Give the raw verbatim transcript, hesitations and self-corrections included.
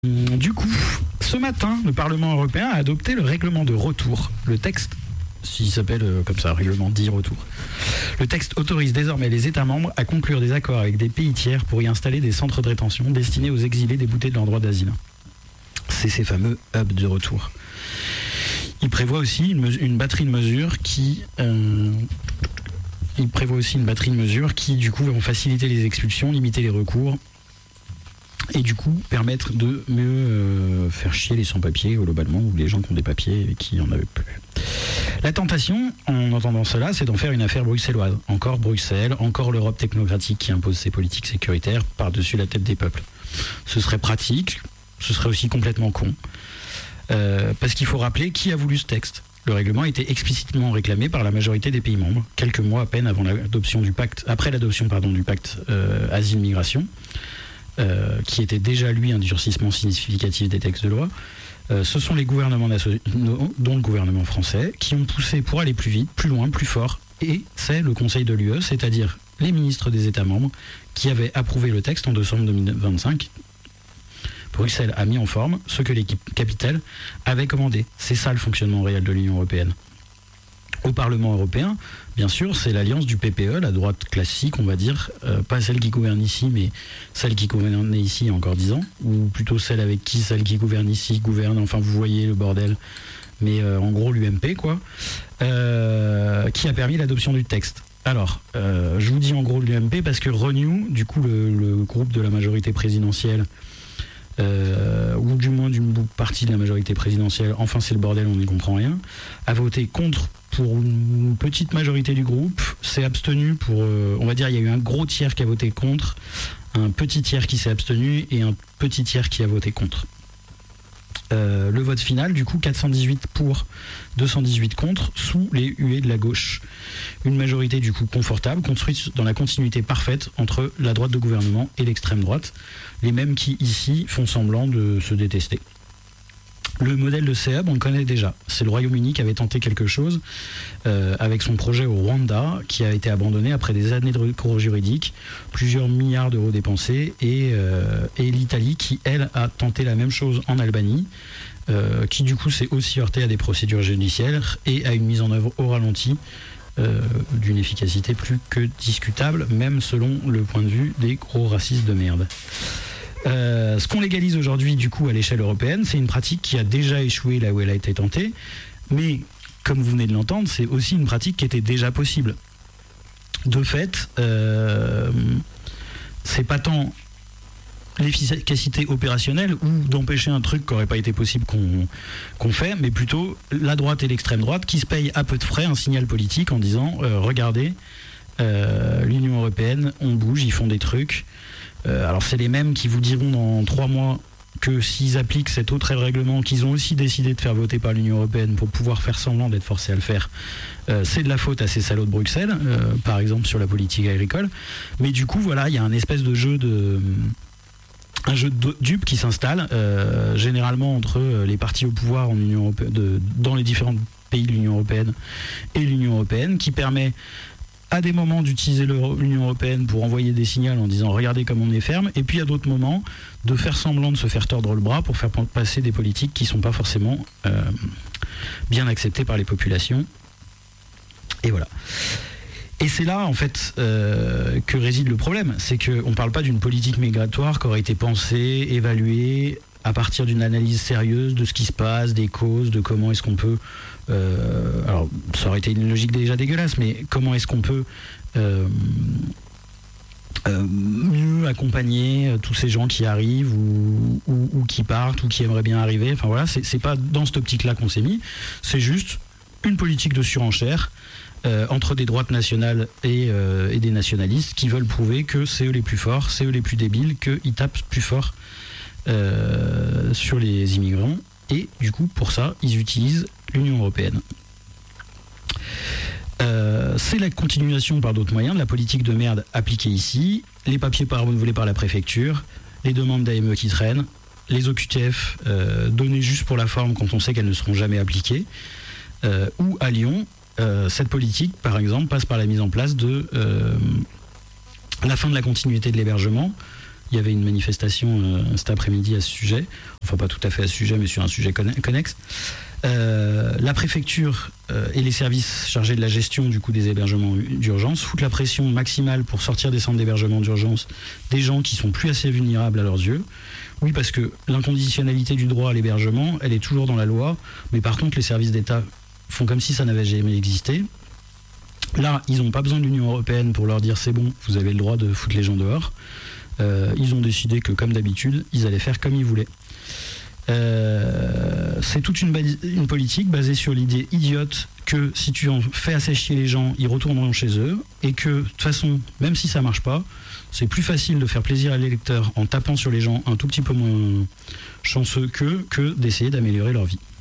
Du coup, ce matin, le Parlement européen a adopté le règlement de retour. Le texte, s'il s'appelle euh, comme ça, règlement dit retour. Le texte autorise désormais les États membres à conclure des accords avec des pays tiers pour y installer des centres de rétention destinés aux exilés déboutés de leur droit d'asile. C'est ces fameux hubs de retour. Il prévoit aussi une, mesure, une batterie de mesures qui... Euh, il prévoit aussi une batterie de mesures qui, du coup, vont faciliter les expulsions, limiter les recours et du coup permettre de mieux euh, faire chier les sans-papiers globalement, ou les gens qui ont des papiers et qui en avaient plus. La tentation, en entendant cela, c'est d'en faire une affaire bruxelloise. Encore Bruxelles, encore l'Europe technocratique qui impose ses politiques sécuritaires par-dessus la tête des peuples. Ce serait pratique, ce serait aussi complètement con. Euh, parce qu'il faut rappeler qui a voulu ce texte. Le règlement a été explicitement réclamé par la majorité des pays membres, quelques mois à peine avant l'adoption du pacte, après l'adoption pardon, du pacte euh, Asile-Migration. Euh, qui était déjà, lui, un durcissement significatif des textes de loi. Euh, ce sont les gouvernements nationaux, dont le gouvernement français, qui ont poussé pour aller plus vite, plus loin, plus fort. Et c'est le Conseil de l'U E, c'est-à-dire les ministres des États membres, qui avaient approuvé le texte en décembre deux mille vingt-cinq. Bruxelles a mis en forme ce que l'équipe capitale avait commandé. C'est ça le fonctionnement réel de l'Union européenne. Au Parlement européen, bien sûr, c'est l'alliance du P P E, la droite classique, on va dire, euh, pas celle qui gouverne ici, mais celle qui gouvernait ici il y a encore dix ans, ou plutôt celle avec qui celle qui gouverne ici gouverne, enfin vous voyez le bordel, mais euh, en gros l'U M P, quoi, euh, qui a permis l'adoption du texte. Alors, euh, je vous dis en gros l'U M P parce que Renew, du coup le, le groupe de la majorité présidentielle, Euh, ou du moins d'une partie de la majorité présidentielle, enfin c'est le bordel, on n'y comprend rien, a voté contre pour une petite majorité du groupe, s'est abstenu pour, euh, on va dire il y a eu un gros tiers qui a voté contre, un petit tiers qui s'est abstenu et un petit tiers qui a voté contre. Euh, le vote final, du coup, quatre cent dix-huit pour, deux cent dix-huit contre, sous les huées de la gauche. Une majorité, du coup, confortable, construite dans la continuité parfaite entre la droite de gouvernement et l'extrême droite, les mêmes qui, ici, font semblant de se détester. Le modèle de C E B, on le connaît déjà. C'est le Royaume-Uni qui avait tenté quelque chose euh, avec son projet au Rwanda, qui a été abandonné après des années de recours juridiques, plusieurs milliards d'euros dépensés, et, euh, et l'Italie qui, elle, a tenté la même chose en Albanie, euh, qui du coup s'est aussi heurté à des procédures judiciaires et à une mise en œuvre au ralenti euh, d'une efficacité plus que discutable, même selon le point de vue des gros racistes de merde. Euh, ce qu'on légalise aujourd'hui du coup à l'échelle européenne, c'est une pratique qui a déjà échoué là où elle a été tentée, mais comme vous venez de l'entendre, c'est aussi une pratique qui était déjà possible. De fait, euh, c'est pas tant l'efficacité opérationnelle ou d'empêcher un truc qui n'aurait pas été possible qu'on, qu'on fait, mais plutôt la droite et l'extrême droite qui se payent à peu de frais un signal politique en disant euh, regardez, euh, l'Union européenne, on bouge, ils font des trucs. Euh, alors c'est les mêmes qui vous diront dans trois mois que s'ils appliquent cet autre règlement qu'ils ont aussi décidé de faire voter par l'Union européenne pour pouvoir faire semblant d'être forcés à le faire, euh, c'est de la faute à ces salauds de Bruxelles, euh, par exemple sur la politique agricole. Mais du coup voilà, il y a un espèce de jeu de un jeu de dupes qui s'installe euh, généralement entre les partis au pouvoir en Union européenne, de, dans les différents pays de l'Union européenne et l'Union européenne, qui permet à des moments d'utiliser l'Union européenne pour envoyer des signaux en disant regardez comme on est ferme, et puis à d'autres moments de faire semblant de se faire tordre le bras pour faire passer des politiques qui ne sont pas forcément euh, bien acceptées par les populations. Et voilà. Et c'est là en fait euh, que réside le problème, c'est qu'on ne parle pas d'une politique migratoire qui aurait été pensée, évaluée à partir d'une analyse sérieuse de ce qui se passe, des causes, de comment est-ce qu'on peut... Euh, alors, ça aurait été une logique déjà dégueulasse, mais comment est-ce qu'on peut euh, euh, mieux accompagner tous ces gens qui arrivent ou, ou, ou qui partent ou qui aimeraient bien arriver. Enfin voilà, c'est, c'est pas dans cette optique-là qu'on s'est mis, c'est juste une politique de surenchère euh, entre des droites nationales et, euh, et des nationalistes qui veulent prouver que c'est eux les plus forts, c'est eux les plus débiles, qu'ils tapent plus fort euh, sur les immigrants. Et du coup, pour ça, ils utilisent l'Union européenne. Euh, c'est la continuation par d'autres moyens de la politique de merde appliquée ici, les papiers pas renouvelés par la préfecture, les demandes d'A M E qui traînent, les O Q T F euh, données juste pour la forme quand on sait qu'elles ne seront jamais appliquées, euh, ou à Lyon, euh, cette politique, par exemple, passe par la mise en place de euh, la fin de la continuité de l'hébergement, Il y avait une manifestation euh, cet après-midi à ce sujet, enfin pas tout à fait à ce sujet, mais sur un sujet connexe. Euh, la préfecture euh, et les services chargés de la gestion du coup des hébergements d'urgence foutent la pression maximale pour sortir des centres d'hébergement d'urgence des gens qui sont plus assez vulnérables à leurs yeux. Oui, parce que l'inconditionnalité du droit à l'hébergement, elle est toujours dans la loi, mais par contre les services d'État font comme si ça n'avait jamais existé. Là, ils n'ont pas besoin de l'Union européenne pour leur dire c'est bon, vous avez le droit de foutre les gens dehors. Euh, ils ont décidé que comme d'habitude, ils allaient faire comme ils voulaient. Euh, c'est toute une, basi- une politique basée sur l'idée idiote que si tu en fais assez chier les gens, ils retourneront chez eux, et que de toute façon, même si ça marche pas, c'est plus facile de faire plaisir à l'électeur en tapant sur les gens un tout petit peu moins chanceux qu'eux que d'essayer d'améliorer leur vie.